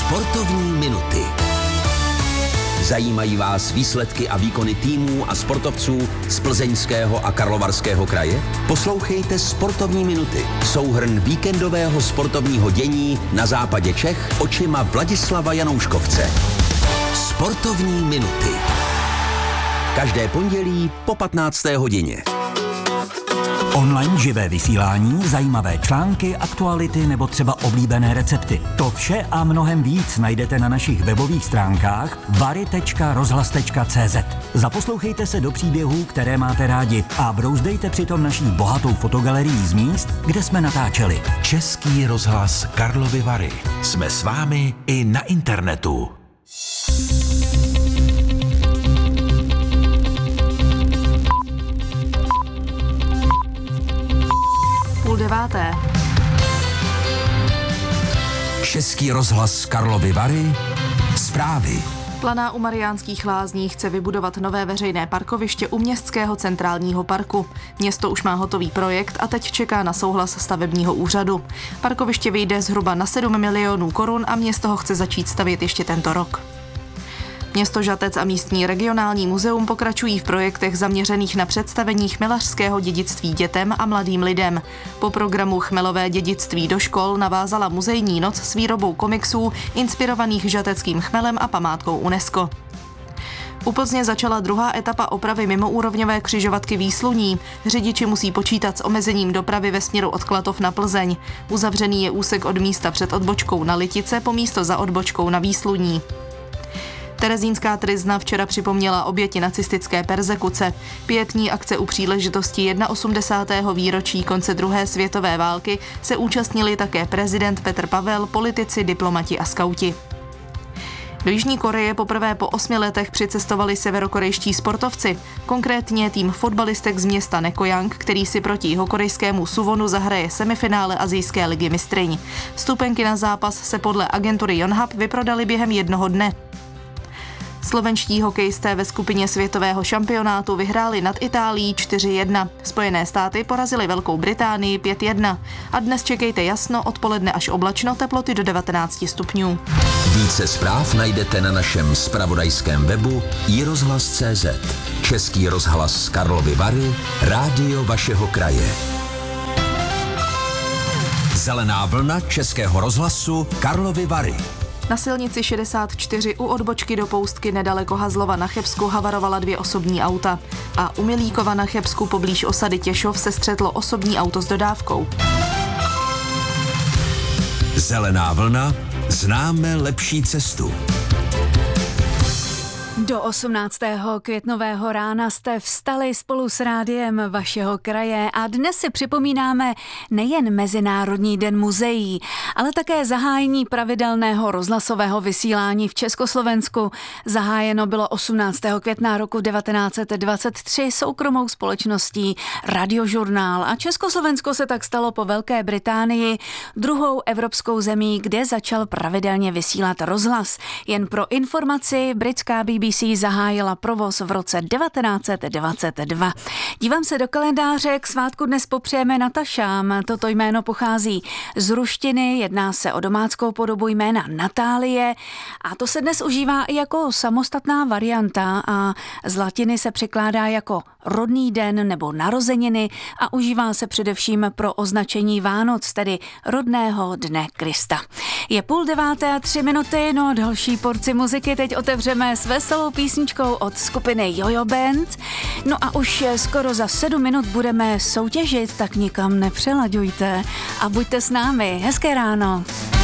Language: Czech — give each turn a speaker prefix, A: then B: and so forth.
A: Sportovní minuty. Zajímají vás výsledky a výkony týmů a sportovců z Plzeňského a Karlovarského kraje? Poslouchejte Sportovní minuty. Souhrn víkendového sportovního dění na západě Čech očima Vladislava Janouškovce. Sportovní minuty. Každé pondělí po 15. hodině.
B: Online živé vysílání, zajímavé články, aktuality nebo třeba oblíbené recepty. To vše a mnohem víc najdete na našich webových stránkách vary.rozhlas.cz. Zaposlouchejte se do příběhů, které máte rádi a brouzdejte přitom naší bohatou fotogalerií z míst, kde jsme natáčeli.
C: Český rozhlas Karlovy Vary. Jsme s vámi i na internetu.
D: Půl deváté.
A: Český rozhlas Karlovy Vary. Zprávy.
D: Planá u Mariánských Lázní chce vybudovat nové veřejné parkoviště u Městského centrálního parku. Město už má hotový projekt a teď čeká na souhlas stavebního úřadu. Parkoviště vyjde zhruba na 7 milionů korun a město ho chce začít stavět ještě tento rok. Město Žatec a místní regionální muzeum pokračují v projektech zaměřených na představení chmelařského dědictví dětem a mladým lidem. Po programu Chmelové dědictví do škol navázala muzejní noc s výrobou komiksů inspirovaných žateckým chmelem a památkou UNESCO. U Plzně začala druhá etapa opravy mimoúrovňové křižovatky Výsluní. Řidiči musí počítat s omezením dopravy ve směru od Klatov na Plzeň. Uzavřený je úsek od místa před odbočkou na Litice po místo za odbočkou na Výsluní. Terezínská tryzna včera připomněla oběti nacistické perzekuce. Pietní akce u příležitosti 81. výročí konce druhé světové války se účastnili také prezident Petr Pavel, politici, diplomati a skauti. Do Jižní Koreje poprvé po 8 letech přicestovali severokorejští sportovci, konkrétně tým fotbalistek z města Nekojang, který si proti jihokorejskému Suwonu zahraje semifinále Asijské ligy mistryň. Vstupenky na zápas se podle agentury Yonhap vyprodaly během jednoho dne. Slovenští hokejisté ve skupině světového šampionátu vyhráli nad Itálií 4-1. Spojené státy porazily Velkou Británii 5-1. A dnes čekejte jasno, odpoledne až oblačno, teploty do 19 stupňů.
A: Více zpráv najdete na našem zpravodajském webu iRozhlas.cz. Český rozhlas Karlovy Vary, rádio vašeho kraje. Zelená vlna Českého rozhlasu Karlovy Vary.
D: Na silnici 64 u odbočky do Poustky nedaleko Hazlova na Chebsku havarovala 2 osobní auta a u Milíkova na Chebsku poblíž osady Těšov se střetlo osobní auto s dodávkou.
A: Zelená vlna, známe lepší cestu.
E: Do 18. květnového rána jste vstali spolu s rádiem vašeho kraje a dnes si připomínáme nejen Mezinárodní den muzeí, ale také zahájení pravidelného rozhlasového vysílání v Československu. Zahájeno bylo 18. května roku 1923 soukromou společností Radiožurnál a Československo se tak stalo po Velké Británii druhou evropskou zemí, kde začal pravidelně vysílat rozhlas. Jen pro informaci, britská BBC zahájila provoz v roce 1922. Dívám se do kalendáře, k svátku dnes popřejeme Natašám. Toto jméno pochází z ruštiny, jedná se o domáckou podobu jména Natálie a to se dnes užívá i jako samostatná varianta a z latiny se překládá jako rodný den nebo narozeniny a užívá se především pro označení Vánoc, tedy rodného dne Krista. Je 8:30, no a další porci muziky teď otevřeme s veselou písničkou od skupiny Jojo Band. No a už skoro za 7 minut budeme soutěžit, tak nikam nepřelaďujte a buďte s námi. Hezké ráno.